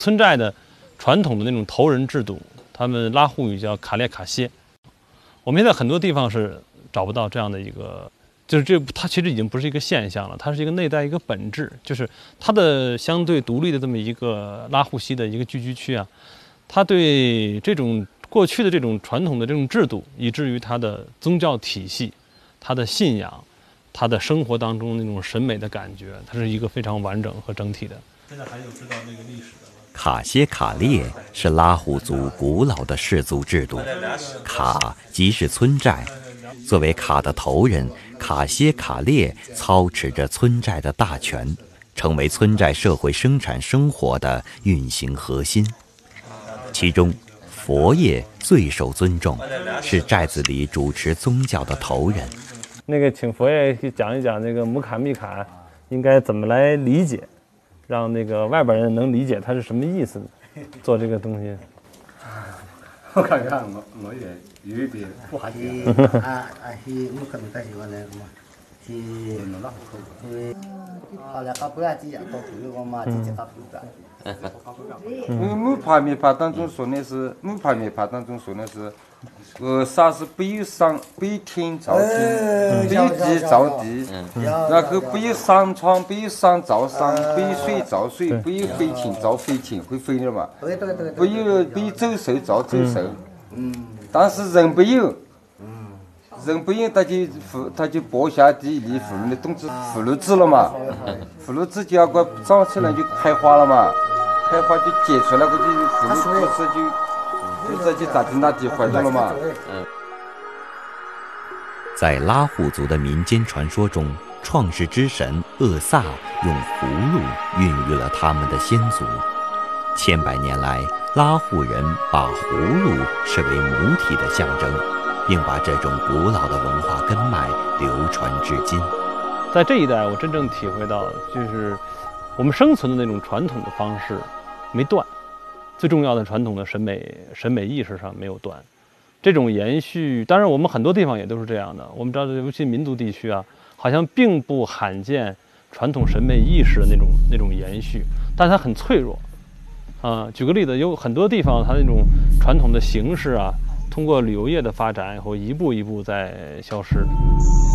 村寨的传统的那种头人制度，他们拉祜语叫卡列卡歇。我们现在很多地方是找不到这样的一个，就是它其实已经不是一个现象了，它是一个内在一个本质，就是它的相对独立的这么一个拉祜溪的一个聚居区啊，它对这种过去的这种传统的这种制度，以至于它的宗教体系、它的信仰、它的生活当中那种审美的感觉，它是一个非常完整和整体的。现在还有知道那个历史的吗？ 卡歇卡列是拉祜族古老的氏族制度，卡即是村寨，作为卡的头人，卡歇卡列操持着村寨的大权，成为村寨社会生产生活的运行核心。其中佛爷最受尊重，是寨子里主持宗教的头人。 那个请佛爷去讲一讲那个姆坎密坎应该怎么来理解，让那个外边人能理解它是什么意思，做这个东西。 我看看我也有点不好意思。 是姆坎密坎是我那个嘛，是弄了好口。后来搞不了几样，搞不了我嘛，直接搞不了。 木帕密帕当中说的是木帕密帕当中说的是，啥是北天造天，北地造地，然后北上床，北上造上，北水造水，北飞禽造飞禽，会飞的嘛？ 对。 北走兽造走兽，但是人不有。人不用，他就播下地立妇女的动词妇孺子了嘛，妇孺子就要个长起来就开花了嘛，开花就结出来，个就妇女肚子就咋地那地怀着了嘛。 在拉祜族的民间传说中，创世之神厄萨用葫芦孕育了他们的先祖。千百年来，拉祜人把葫芦视为母体的象征，并把这种古老的文化根脉流传至今。 在这一代，我真正体会到，就是我们生存的那种传统的方式没断，最重要的传统的审美意识上没有断。这种延续，当然我们很多地方也都是这样的。我们知道，尤其民族地区啊，好像并不罕见传统审美意识的那种延续，但它很脆弱。举个例子，有很多地方它那种传统的形式啊，通过旅游业的发展以后，一步一步在消失。